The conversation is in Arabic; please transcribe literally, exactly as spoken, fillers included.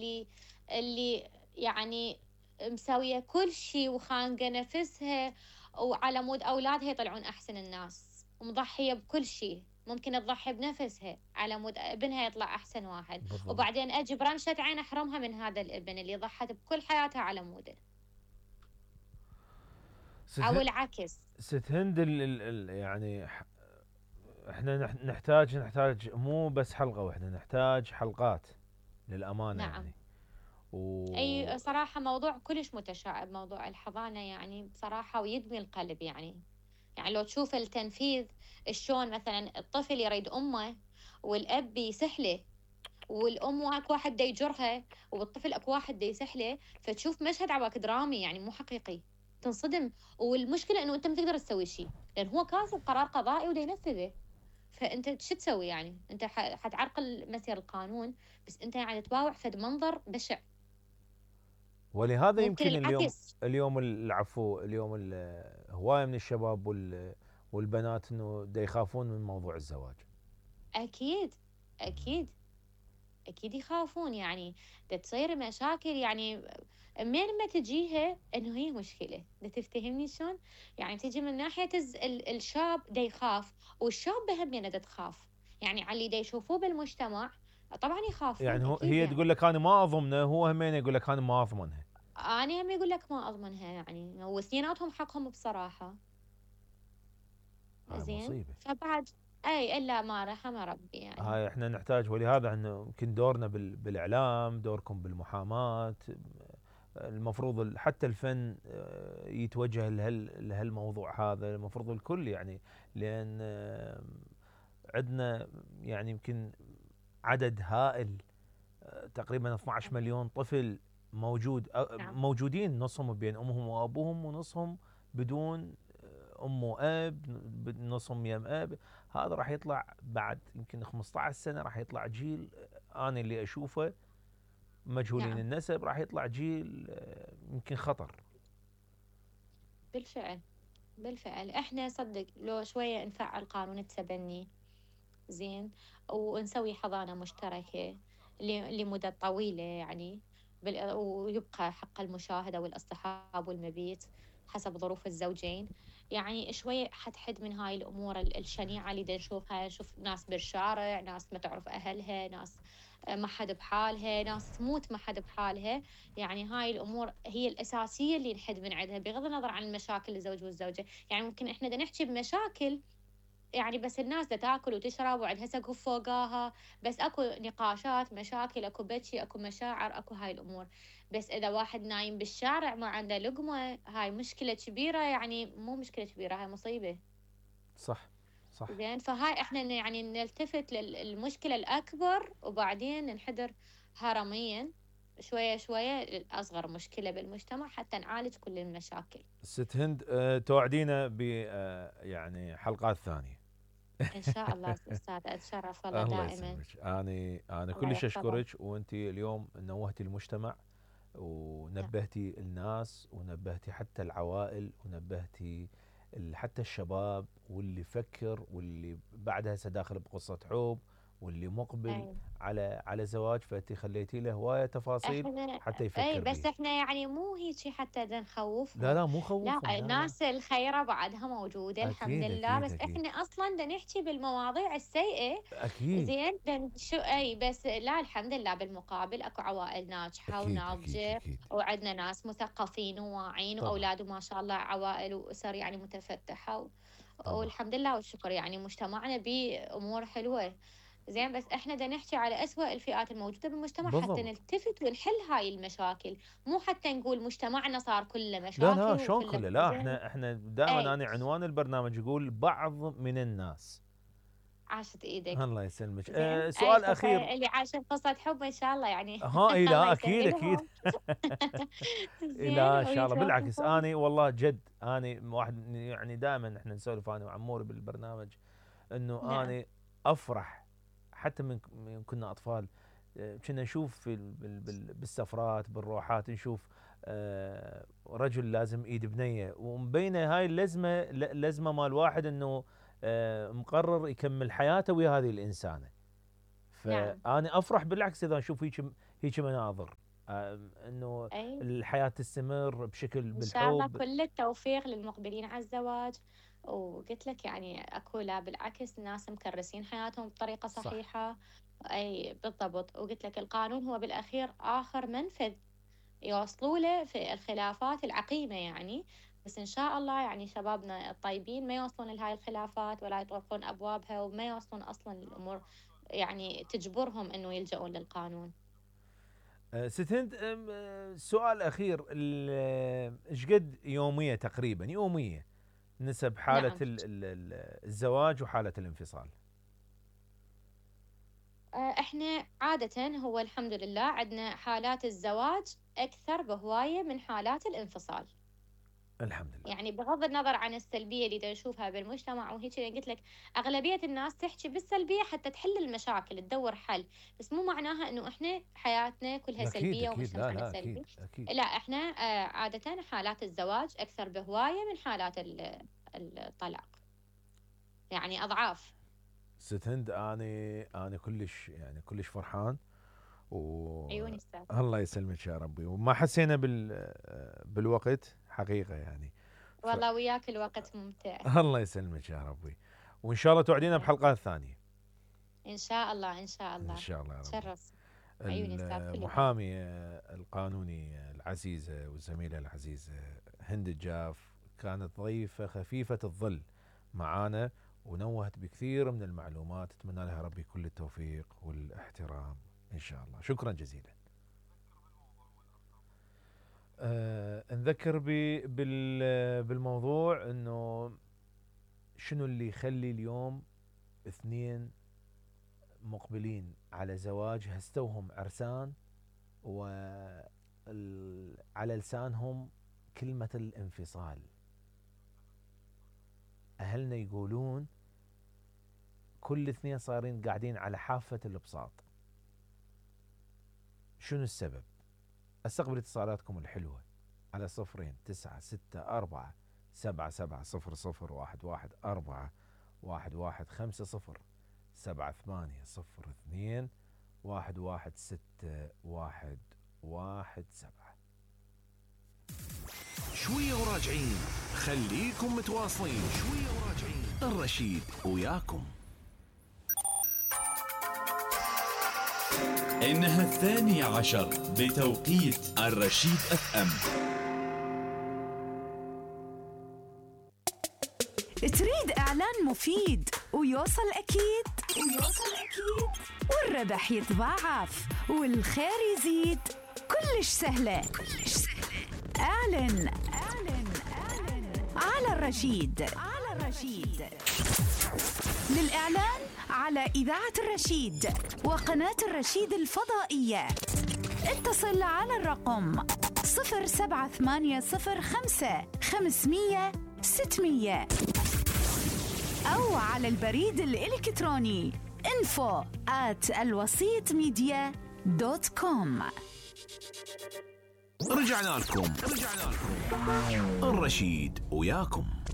اللي اللي يعني مسوية كل شي وخانقة نفسها وعلى مود أولادها يطلعون أحسن الناس، ومضحية بكل شي، ممكن تضحي بنفسها على مود ابنها يطلع أحسن واحد، بالضبط. وبعدين أجي برمشة عين أحرمها من هذا الابن اللي ضحت بكل حياتها على موده، ست أو ه- العكس. ست هند ال ال ال يعني ح- احنا نح- نحتاج نحتاج مو بس حلقة واحدة، نحتاج حلقات للأمانة نعم. يعني. و أي صراحة موضوع كلش متشائم موضوع الحضانة يعني بصراحة، ويدمي القلب يعني. يعني لو تشوف التنفيذ شلون مثلا الطفل يريد أمه والأب يسحله، والأم اكو واحد دا يجرها والطفل اكو واحد دا يسحله، فتشوف مشهد عباك درامي يعني مو حقيقي، تنصدم. والمشكلة انه انت ما تقدر تسوي شيء لان هو كاتب قرار قضائي ودا ينفذه. فانت شو تسوي يعني؟ انت ح- حتعرقل مسير القانون، بس انت يعني تباوع فد منظر بشع. ولهذا ممكن يمكن اليوم العكس. اليوم العفو اليوم ال- هواية من الشباب وال والبنات انه دا يخافون من موضوع الزواج. اكيد. اكيد. اكيد يخافون يعني. ده تصير مشاكل يعني من ما تجيها انه هي مشكله، ده تفتهمني شلون؟ يعني تجي من ناحيه الز- ال- الشاب ده يخاف، والشاب هم يعني ده تخاف، يعني على اللي ده يشوفوه بالمجتمع طبعا يخافون يعني هو اكيد هي يعني. تقول لك انا ما اضمنه، هو همين يقول لك انا ما اضمنها. انا هم يقول لك ما اضمنها يعني، واثنيناتهم حقهم بصراحه. هاي زين مصيبة. فبعد، اي الا ما رحم ربي يعني. هاي احنا نحتاج، ولهذا انه يمكن دورنا بال بالاعلام، دوركم بالمحاماة، المفروض ال- حتى الفن آه، يتوجه لهال لهالموضوع هذا، المفروض الكل يعني. لان آه، عندنا يعني يمكن عدد هائل، آه، تقريبا اثنعش مليون طفل موجود، آه، نعم. موجودين نصهم بين امهم وابوهم، ونصهم بدون آه، ام واب، ب- نصهم يم اب. هذا راح يطلع بعد يمكن خمسة عشر سنه، راح يطلع جيل، آه، انا اللي اشوفه مجهولين نعم. النسب، راح يطلع جيل آه، يمكن خطر. بالفعل. بالفعل احنا صدق لو شويه نفعل قانون التبني، زين، ونسوي حضانة مشتركة ل- لمدة طويلة يعني، بال- ويبقى حق المشاهدة والاصطحاب والمبيت حسب ظروف الزوجين. يعني شوية حتحد من هاي الأمور ال- الشنيعة اللي دا نشوفها، نشوف ناس بالشارع، ناس ما تعرف أهلها، ناس آه، ما حد بحالها، ناس تموت ما حد بحالها. يعني هاي الأمور هي الأساسية اللي نحد من عندها بغض النظر عن المشاكل الزوج والزوجة. يعني ممكن إحنا دا نحكي بمشاكل يعني، بس الناس دا تاكل وتشرب وعندها سقف فوقاها، بس اكو نقاشات مشاكل، اكو بكي، اكو مشاعر، اكو هاي الامور. بس اذا واحد نايم بالشارع ما عنده لقمة، هاي مشكلة كبيرة يعني، مو مشكلة كبيرة، هاي مصيبة. صح. صح. زين فهاي احنا ن- يعني نلتفت للمشكلة الاكبر وبعدين ننحدر هرميا شوية شوية لأصغر مشكلة بالمجتمع حتى نعالج كل المشاكل. ست هند، آه، توعدينا ب آه، يعني حلقات ثانيه. إن شاء الله أستاذ، أتشرف والله الله دائما. يسلمك. اني انا الله كلش يحفظك. اشكرك، وانت اليوم نوهتي المجتمع، نعم. ونبهتي الناس، ونبهتي حتى العوائل، ونبهتي ال- حتى الشباب، واللي يفكر، واللي بعدها هسه داخل بقصة حب، واللي مقبل أي. على على زواج، فانت خليتي له هواية تفاصيل احنا حتى اي يفكر بس بيها. احنا يعني مو هيجي حتى دا لا نخوفهم. لا مو لا، خوفهم، لا لا. الناس الخيرة بعدها موجودة الحمد اكيد لله، اكيد بس اكيد. احنا اصلا دا نحكي بالمواضيع السيئة. اكيد زين دا شو اي، بس لا الحمد لله بالمقابل اكو عوائل ناجحة اكيد اكيد وناضجة، اكيد. وعندنا ناس مثقفين وواعين طبعا. واولاد ما شاء الله عوائل واسر يعني متفتحة و... طبعا. والحمد لله والشكر يعني مجتمعنا بأمور حلوة. زين بس احنا بدنا نحكي على أسوأ الفئات الموجودة بالمجتمع حتى بالضبط. نلتفت ونحل هاي المشاكل، مو حتى نقول مجتمعنا صار كله لا لا مشاكل شلون وكله كله، مو لا زين. احنا احنا دائما، اي. انا عنوان البرنامج يقول بعض من الناس. عاشت ايدك. الله يسلمك. زين أه اي سؤال قصة اخير. اللي عاشت قصة حب ان شاء الله يعني. ها اي الله لا اكيد اكيد. يسهلهم. إي زين لا ان شاء الله، بالعكس ويتوفقون. اني والله جد، اني واحد يعني دائما احنا نسولف انا وعموري بالبرنامج، انه نعم. اني افرح حتى من من كنا اطفال. آه، كنا نشوف في ال- بال- بال- بالسفرات بالروحات، نشوف آه، رجل لازم ايد بنيه، ومبينه هاي اللزمه، ل- لزمه مال واحد انه آه، مقرر يكمل حياته ويا هذه الانسانه. نعم. فانا افرح بالعكس اذا اشوف هيك هيك مناظر انه أي. الحياه تستمر بشكل بالحب ان شاء الله كل التوفيق للمقبلين على الزواج. وقلت لك يعني اكو لا بالعكس الناس مكرسين حياتهم بطريقه صحيحه. صح. اي بالضبط. وقلت لك القانون هو بالاخير اخر منفذ يوصلوا له في الخلافات العقيمه يعني. بس ان شاء الله يعني شبابنا الطيبين ما يوصلون لهاي الخلافات ولا يطرقون ابوابها وما يوصلون اصلا الامور يعني تجبرهم انه يلجؤون للقانون. ست هند، سؤال اخير، ايش قد يوميه تقريبا يوميه نسب حاله نعم. الزواج وحاله الانفصال؟ احنا عادة هو الحمد لله عندنا حالات الزواج اكثر بهواية من حالات الانفصال. الحمد لله. يعني بغض النظر عن السلبية اللي نشوفها بالمجتمع وهيك قلت لك أغلبية الناس تحكي بالسلبية حتى تحل المشاكل تدور حل. بس مو معناها إنه إحنا حياتنا كلها أكيد سلبية أكيد. لا ومجتمعنا لا سلبي. أكيد أكيد. لا إحنا عادة حالات الزواج أكثر بهواية من حالات الطلاق، يعني أضعاف. ست هند، أنا أنا كلش يعني كلش فرحان و عيوني استاذ. الله يسلمك يا ربي. وما حسينا بال بالوقت حقيقة يعني. ف... والله وياك الوقت ممتع. الله يسلمك يا ربي. وإن شاء الله توعدينا بحلقات ثانية. إن شاء الله إن شاء الله. إن شاء الله يا رب. تشرف. عيوني استاذ. المحامية القانوني العزيزة والزميلة العزيزة هند الجاف كانت ضيفة خفيفة الظل معانا ونوهت بكثير من المعلومات. اتمنى لها ربي كل التوفيق والاحترام ان شاء الله. شكرا جزيلا. أه نذكر بالموضوع انه شنو اللي يخلي اليوم اثنين مقبلين على زواج هستوهم عرسان وعلى لسانهم كلمة الانفصال. أهلنا يقولون كل اثنين صارين قاعدين على حافة البساط. شنو السبب؟ استقبل اتصالاتكم الحلوة على صفرين تسعة ستة أربعة سبعة سبعة صفر صفر واحد واحد أربعة واحد واحد خمسة صفر سبعة ثمانية صفر اثنين واحد واحد ستة واحد واحد سبعة. شوية وراجعين، خليكم متواصلين. شوية وراجعين، الرشيد وياكم. إنها الثانية عشر بتوقيت الرشيد اف ام. تريد إعلان مفيد ويوصل أكيد ويوصل أكيد والربح يتضاعف والخير يزيد؟ كلش سهلة كلش سهلة. أعلن أعلن أعلن على الرشيد على الرشيد. للإعلان على إذاعة الرشيد وقناة الرشيد الفضائية اتصل على الرقم صفر سبعة ثمانية صفر خمسة خمسمية ستمية أو على البريد الإلكتروني info at الوسيط ميديا دوت كوم. رجعنا لكم رجعنا لكم الرشيد وياكم.